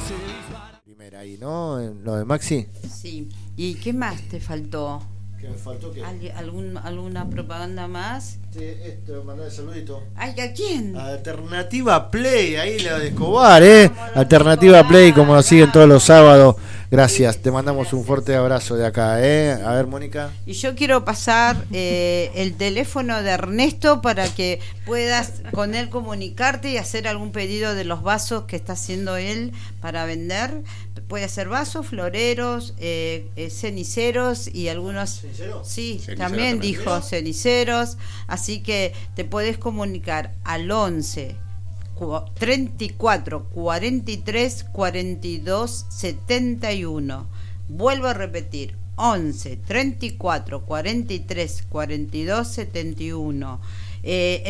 Primera ahí, ¿no? En lo de Maxi. Sí. ¿Y qué más te faltó? ¿Qué me faltó? ¿Qué? ¿Alguna propaganda más? Esto, mandar el saludito. Ay, ¿a quién? Alternativa Play, ahí la de Escobar, Alternativa Play, como nos siguen todos los sábados. Gracias, te mandamos un fuerte abrazo de acá, A ver, Mónica. Y yo quiero pasar el teléfono de Ernesto para que puedas con él comunicarte y hacer algún pedido de los vasos que está haciendo él para vender. Puede hacer vasos, floreros, ceniceros y algunos... ¿Cenicero? Sí, Cenicero también también. dijo ceniceros. Así que te puedes comunicar al 11 34 43 42 71. Vuelvo a repetir, 11 34 43 42 71.